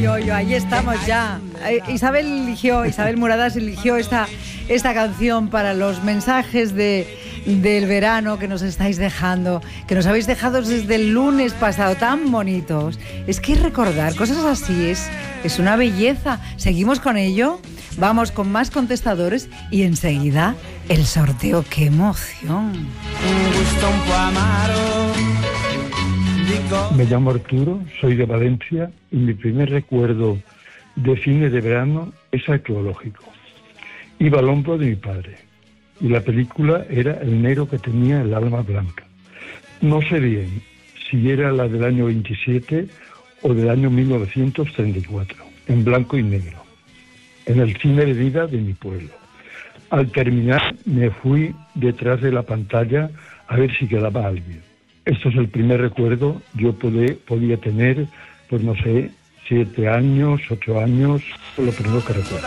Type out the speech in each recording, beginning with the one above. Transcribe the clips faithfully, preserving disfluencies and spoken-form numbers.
oy, oy, ahí estamos ya. Eh, Isabel eligió, Isabel Muradas eligió esta, esta canción para los mensajes de, del verano que nos estáis dejando, que nos habéis dejado desde el lunes pasado, tan bonitos. Es que recordar cosas así es, es una belleza. Seguimos con ello, vamos con más contestadores y enseguida el sorteo. ¡Qué emoción! Un gusto un po' amaro. Me llamo Arturo, soy de Valencia y mi primer recuerdo de cine de verano es arqueológico. Iba al hombro de mi padre y la película era El negro que tenía el alma blanca. No sé bien si era la del año veintisiete o del año mil novecientos treinta y cuatro, en blanco y negro, en el cine de vida de mi pueblo. Al terminar me fui detrás de la pantalla a ver si quedaba alguien. Esto es el primer recuerdo. Yo podé, podía tener, pues no sé, siete años, ocho años, lo primero que recuerdo.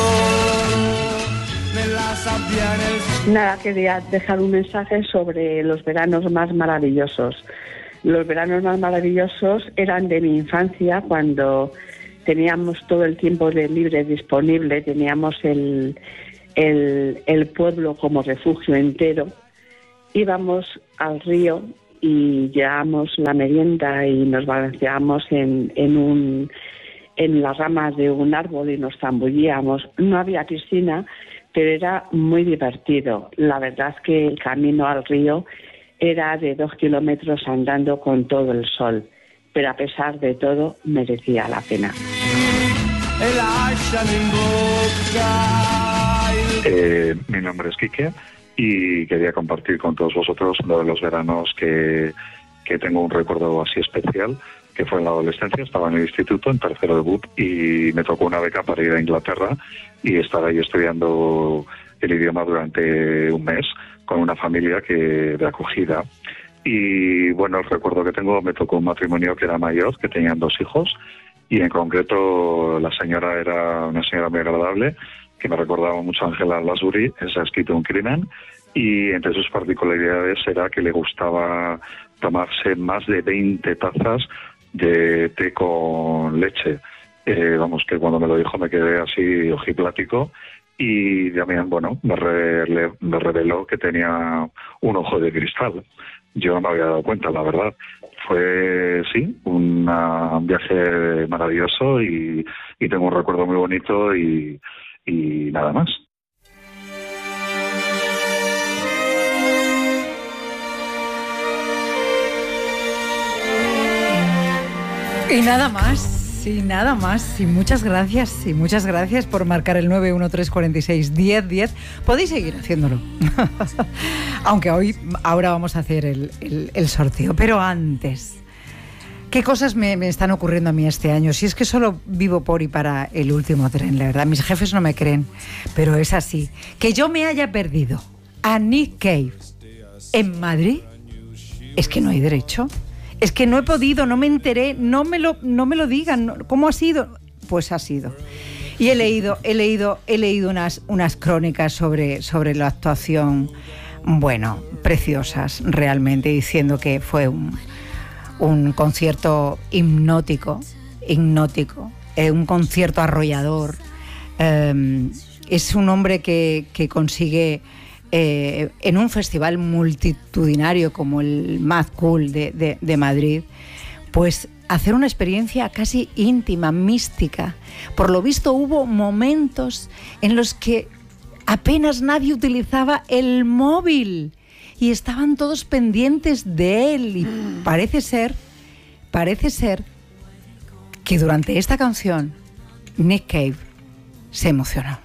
Nada, quería dejar un mensaje sobre los veranos más maravillosos. Los veranos más maravillosos eran de mi infancia, cuando teníamos todo el tiempo de libre disponible, teníamos el, el, el pueblo como refugio entero. Íbamos al río y llevábamos la merienda y nos balanceábamos en, en, un, en las ramas de un árbol y nos zambullíamos. No había piscina, pero era muy divertido. La verdad es que el camino al río era de dos kilómetros andando con todo el sol, pero a pesar de todo merecía la pena. Eh, mi nombre es Quique y quería compartir con todos vosotros uno de los veranos que, que tengo un recuerdo así especial, que fue en la adolescencia. Estaba en el instituto, en tercero de B U P, y me tocó una beca para ir a Inglaterra y estar ahí estudiando el idioma durante un mes con una familia que de acogida. Y bueno, el recuerdo que tengo, me tocó un matrimonio que era mayor, que tenían dos hijos, y en concreto la señora era una señora muy agradable, que me recordaba mucho a Ángela Lansbury. Se ha escrito Un crimen, y entre sus particularidades era que le gustaba tomarse más de veinte tazas de té con leche. Eh, vamos, que cuando me lo dijo me quedé así ojiplático, y también, bueno, me, re, le, me reveló que tenía un ojo de cristal. Yo no me había dado cuenta, la verdad. Fue, sí, una, un viaje maravilloso y, y tengo un recuerdo muy bonito y, y nada más. Y nada más, y nada más. Y muchas gracias, y muchas gracias por marcar el nueve uno tres cuatro seis, diez diez. Podéis seguir haciéndolo. Aunque hoy, ahora vamos a hacer el, el, el sorteo. Pero antes, ¿qué cosas me, me están ocurriendo a mí este año? Si es que solo vivo por y para el último tren, la verdad. Mis jefes no me creen, pero es así. Que yo me haya perdido a Nick Cave en Madrid, es que no hay derecho. Es que no he podido, no me enteré, no me lo, no me lo digan. ¿Cómo ha sido? Pues ha sido. Y he leído, he leído, he leído unas, unas crónicas sobre, sobre la actuación, bueno, preciosas realmente, diciendo que fue un, un concierto hipnótico, hipnótico, eh, un concierto arrollador. Eh, es un hombre que, que consigue... Eh, en un festival multitudinario como el Mad Cool de, de, de Madrid, pues hacer una experiencia casi íntima, mística. Por lo visto hubo momentos en los que apenas nadie utilizaba el móvil y estaban todos pendientes de él, y parece ser, parece ser que durante esta canción Nick Cave se emocionó.